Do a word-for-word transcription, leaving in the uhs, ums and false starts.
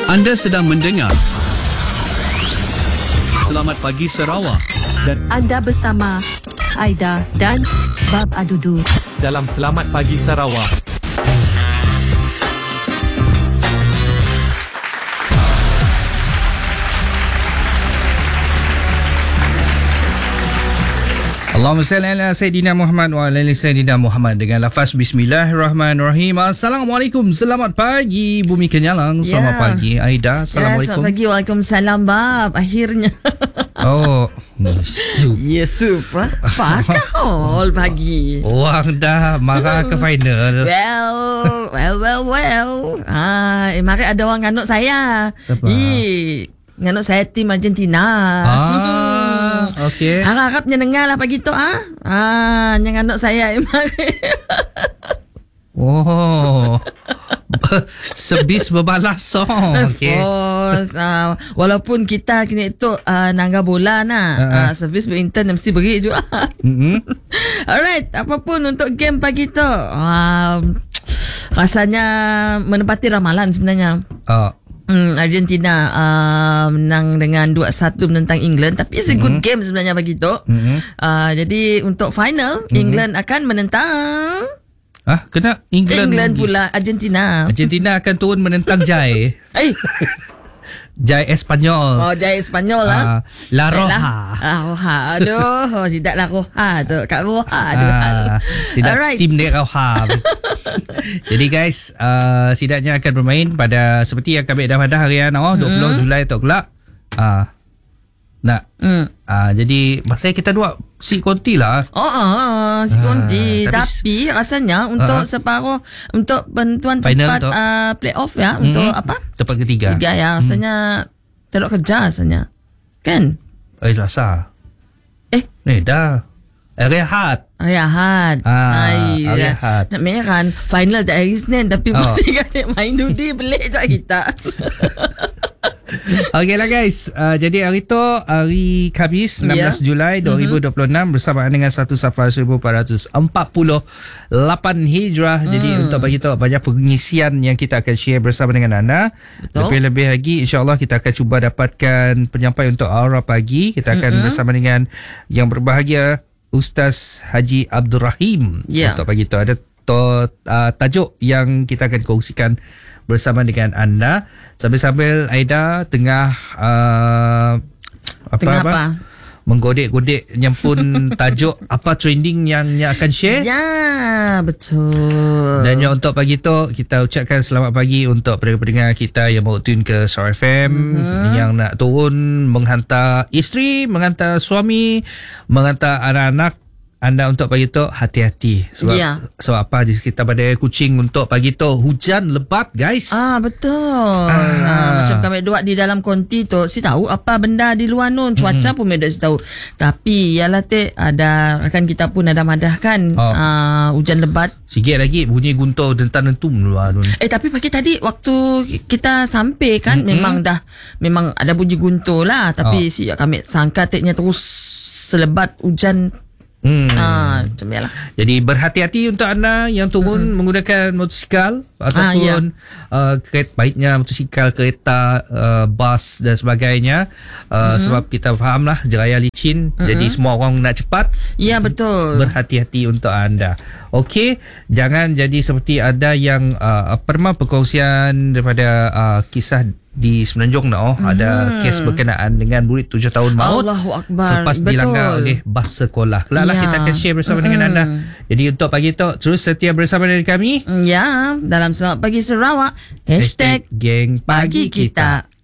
Anda sedang mendengar Selamat Pagi Sarawak dan anda bersama Aida dan Bab Adudu dalam Selamat Pagi Sarawak. Allahumma salli ala Sayyidina Muhammad wa ala ali Sayyidina Muhammad dengan lafaz Bismillahirrahmanirrahim. Assalamualaikum, selamat pagi Bumi Kenyalang. Selamat Ya. pagi Aida. Ya, Assalamualaikum. selamat pagi. Waalaikumsalam, Bab. Akhirnya. Oh, sup. Ya, super. Apakah hol pagi? Orang dah marah ke final. Well, well, well, well. Ah, eh, mari ada orang nganuk saya. Siapa? Ih, nganuk saya tim Argentina. Ah, okey. Harap-harapnya dengar lah pagi tu, ah. Ah, yang nganuk saya. Eh, mari. Oh. Sebis berbalas song. Of Okey. course. Uh, walaupun kita kini tu uh, nangga bola nah. Uh-uh. Uh, servis berintern mesti beri juga. Mm-hmm. Alright, apapun untuk game pagi tu. Uh, rasanya menepati ramalan sebenarnya. Oh. Hmm, Argentina uh, menang dengan dua satu menentang England. Tapi it's a good Mm-hmm. game sebenarnya pagi tu. Mm-hmm. Uh, jadi untuk final, Mm-hmm. England akan menentang Ah, kena England. England pula Argentina. Argentina akan turun menentang Jai. Eh, Jai Espanyol. oh jaya Espanyol lah. Ah, La Eh, Roja. lah. Ah, Roja. Aduh, oh, tidaklah Roja tu. Kat Roja ada hal. Ah, tidak Alright. tim Nek Roja. Jadi guys, uh, sidaknya akan bermain pada seperti yang kami dah pada hari ini, oh, dua puluh Hmm. Julai tu kelak. Ah. Nak. Hmm. Ah, jadi masa kita dua si konti lah. Oh, oh, si Kondi. tapi- Tapi, rasanya untuk Ah. separuh, untuk penentuan Final tempat tu. uh, playoff ya, untuk Mhm. apa? Tempat ketiga. Tiga ya, rasanya telok kerja rasanya. Kan? Eh, Selasa. Eh, Ni dah. Hari Ahad. hari Ahad. Ah, Ay, hari ya. Ahad. Nak merah final tak hari Senin. Tapi Oh. berarti kata main judi pelik tak kita. Okey lah guys, uh, jadi hari tu hari Khamis enam belas Ya. Julai dua ribu dua puluh enam bersamaan dengan satu Safar seribu empat ratus empat puluh lapan Hijrah. Hmm. Jadi untuk bagi tahu banyak pengisian yang kita akan share bersama dengan anda. Betul. Lebih-lebih lagi insya-Allah kita akan cuba dapatkan penyampai untuk Aura Pagi. Kita akan Mm-mm. bersama dengan yang berbahagia Ustaz Haji Abdul Rahim. Ya. Untuk bagi tahu ada to, uh, tajuk yang kita akan kongsikan bersama dengan anda. Sambil-sambil Aida tengah uh, apa, Tengah apa? menggodek-godek nyempun tajuk apa trending yang yang akan share. Ya, betul. Dan yang untuk pagi tu kita ucapkan selamat pagi untuk pendengar kita yang mau tune ke Star F M, Mhm. yang nak turun menghantar isteri, menghantar suami, menghantar anak-anak. Anda untuk pagi tu hati-hati sebab Ya. sebab apa di sekitar Badai Kuching untuk pagi tu hujan lebat guys. Ah, betul. Ah. Ah, macam kami duduk di dalam konti tu, si tahu apa benda di luar nun, cuaca Mm-hmm. pun tidak si tahu. Tapi yalah te ada rakan kita pun ada madahkan Oh. ah, hujan lebat. Sikit lagi bunyi guntur dentam-dentum luar tu. Eh tapi pagi tadi waktu kita sampai kan Mm-mm. memang dah memang ada bunyi guntur lah, tapi Oh. si kami sangka teknya terus selebat hujan. Hmm. Ah, macam yalah. Jadi berhati-hati untuk anda yang turun hmm. menggunakan motosikal ataupun ya. uh, kereta, baiknya motosikal, kereta, uh, bas dan sebagainya. Uh, hmm. Sebab kita fahamlah jeraya licin. Hmm. Jadi semua orang nak cepat. Ya, betul. Berhati-hati untuk anda. Okey, jangan jadi seperti ada yang uh, apa nama perkongsian daripada uh, kisah di Semenanjung no, hmm. ada kes berkenaan dengan murid tujuh tahun maut Allahu Akbar. selepas Betul. dilanggar oleh bas sekolah. Kelaklah Ya. kita akan share bersama Mm-mm. dengan anda. Jadi untuk pagi tu terus setia bersama dengan kami. Ya, dalam Selamat Pagi Sarawak, hashtag Geng Pagi Kita.